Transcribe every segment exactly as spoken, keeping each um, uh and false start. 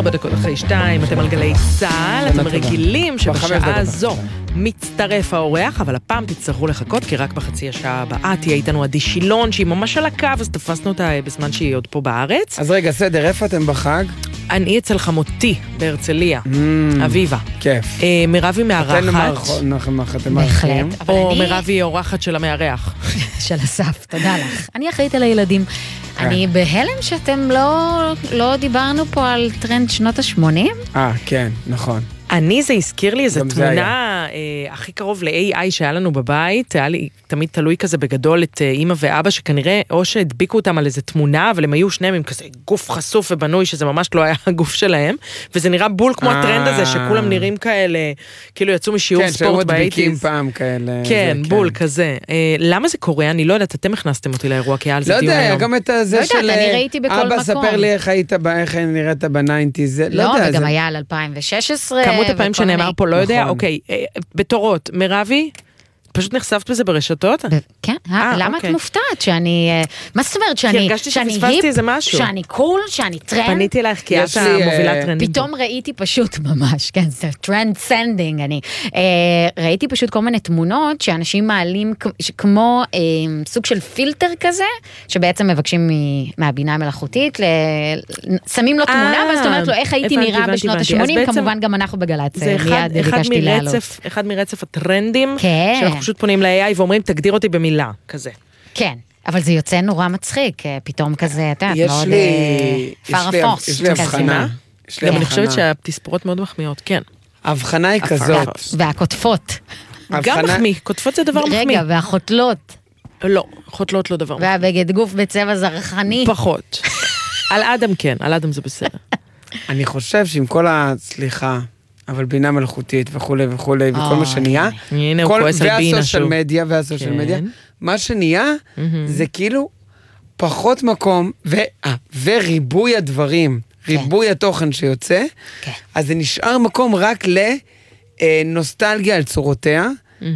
ארבע דקות אחרי שתיים, אתם על גלי צהל, אתם רגילים שבשעה הזו מצטרף האורח, אבל הפעם תצטרכו לחכות, כי רק בחצי השעה הבאה תהיה איתנו עדי שילון, שהיא ממש על הקו, אז תפסנו אותה בזמן שהיא עוד פה בארץ. אז רגע, סדר, איפה אתם בחג? אני אצל חמותי, בהרצליה, אביבה. כיף. מרבי מארחת. אתם מארחים. או מרבי אורחת של המארח. של אסף, תודה לך. אני אחראית על הילדים. אני בהלם שאתם לא דיברנו פה על טרנד שנות ה-שמונים. אה, כן, נכון. אני, זה הזכיר לי איזו תמונה אה, הכי קרוב ל-איי איי שהיה לנו בבית, היה לי תמיד תלוי כזה בגדול את אה, אמא ואבא, שכנראה או שהדביקו אותם על איזו תמונה, אבל הם היו שניהם עם כזה גוף חשוף ובנוי, שזה ממש לא היה הגוף שלהם, וזה נראה בול כמו הטרנד הזה, שכולם נראים כאלה, כאילו יצאו משיעור ספורט באייטיז. כן, שהיו מדביקים פעם כאלה. כן, בול כזה. אה, למה זה קורה? אני לא יודעת, אתם הכנסתם אותי לאירוע, כי היה על זה דיון היום. לא יודע, גם את זה של אבא, ספר לי איך היית, איך נראית בניינטיז. לא, וגם היה על אלפיים ושש עשרה. כמות הפעמים שנאמר פה, לא יודע, אוקיי, בתורות, מרבי, פשוט נחשפת בזה ברשתות? כן, למה את מופתעת שאני, מה זאת אומרת, שאני כי הרגשתי שפספסתי איזה משהו. שאני קול, שאני טרנד? פניתי לך, כי את המובילה טרנדים. פתאום ראיתי פשוט ממש, כן, זה טרנד סנדינג, אני ראיתי פשוט כל מיני תמונות שאנשים מעלים כמו סוג של פילטר כזה, שבעצם מבקשים מהבינה המלאכותית, שמים לו תמונה, ואז זאת אומרת לו, איך הייתי נראה בשנות ה-שמונים, כמובן גם אנחנו בגל"צ, מיד ביקשתי לעלות. אחד מרצף הטרנדים, שאנחנו פשוט פונים ל-איי איי ואומרים, תגדיר אותי במילה, כזה. כן, אבל זה יוצא נורא מצחיק, פתאום כזה, אתה יודעת, מאוד פרפוס. יש לי הבחנה. גם אני חושבת שהתספורות מאוד מחמיאות, כן. ההבחנה היא כזאת. והכותפות. גם מחמיא, כותפות זה דבר מחמיא. רגע, והחותלות. לא, חותלות לא דבר מחמיא. והבגד גוף בצבע זרחני. פחות. על אדם כן, על אדם זה בסדר. אני חושב שעם כל הסליחה, אבל בינה מלאכותית וכולי וכולי, וכל מה שנהיה, הנה הוא כועס על בינה והסושיאל מדיה, והסושיאל מדיה, מה שנהיה, זה כאילו פחות מקום, וריבוי הדברים, ריבוי התוכן שיוצא, אז זה נשאר מקום רק לנוסטלגיה על צורותיה,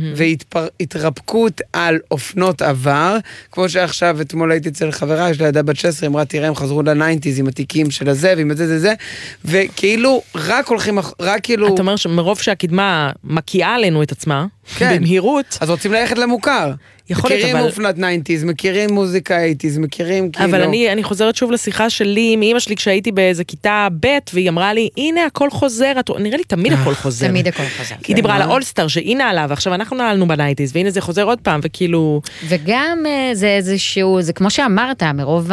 והתרפקות על אופנות עבר, כמו שעכשיו אתמול הייתי אצל חברה, יש לה ילדה בת שש עשרה, אמרה, תראה, הם חזרו לניינטיז עם התיקים של הזה, ועם זה זה זה, וכאילו, רק הולכים, רק כאילו... אתה אומר שמרוב שהקדמה מקיאה עלינו את עצמה, במהירות... אז רוצים ללכת למוכר. מכירים אופנת ניינטיז, מכירים מוזיקה אייטיז, מכירים כאילו... אבל אני, אני חוזרת שוב לשיחה שלי עם אמא שלי כשהייתי באיזה כיתה ב' והיא אמרה לי, הנה הכל חוזר, נראה לי תמיד הכל חוזר. תמיד הכל חוזר. היא דיברה על האולסטאר שהיא נעלה, ועכשיו אנחנו נעלנו בנייטיז, והנה זה חוזר עוד פעם, וכאילו... וגם זה איזשהו, זה כמו שאמרת, מרוב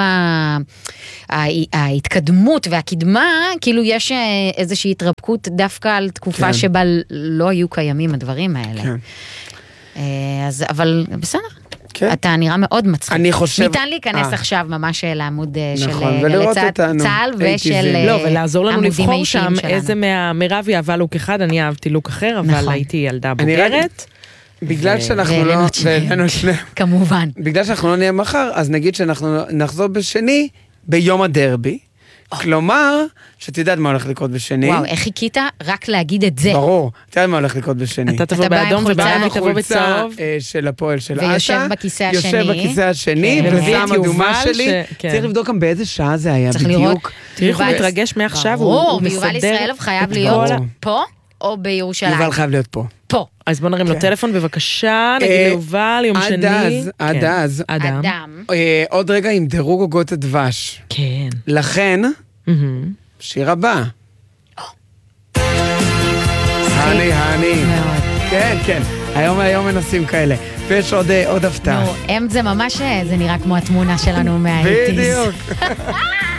ההתקדמות והקדמה, כאילו יש איזושהי התרפקות דווקא על תקופה שבה לא היו קיימים הדברים האלה. כן. אז, אבל בסדר. אתה נראה מאוד מצחיק. אני חושב... ניתן להיכנס עכשיו ממש לעמוד של צה"ל ושל לא, ולעזור לנו לבחור שם איזה מהמרבי אהבה לוק אחד, אני אהבתי לוק אחר, אבל הייתי ילדה בוגרת. בגלל שאנחנו לא... כמובן. בגלל שאנחנו לא נהיה מחר, אז נגיד שאנחנו נחזור בשני ביום הדרבי. כלומר, שאת יודעת מה הולך לקרות בשני. וואו, איך חיכית? רק להגיד את זה. ברור, את יודעת מה הולך לקרות בשני. אתה תבוא באדום ובאבי תבוא בצהוב. של הפועל של עטה. ויושב בכיסא השני. יושב בכיסא השני, ושם אדומה שלי. צריך לבדוק גם באיזה שעה זה היה בדיוק. צריך להתרגש מעכשיו, הוא מסדר. ויובל ישראלוב חייב להיות פה או בירושלים. יובל חייב להיות פה. פה. אז בוא נרים לו טלפון בבקשה, נגיד ליובל, יום שני. עד אז, עד אז. אדם. עוד רגע עם דירוג עוגות הדבש. כן. לכן, שיר הבא. הני, הני. כן, כן. היום היום מנסים כאלה. ויש עוד הפתעה. נו, הם זה ממש, זה נראה כמו התמונה שלנו מהאייטיז. בדיוק.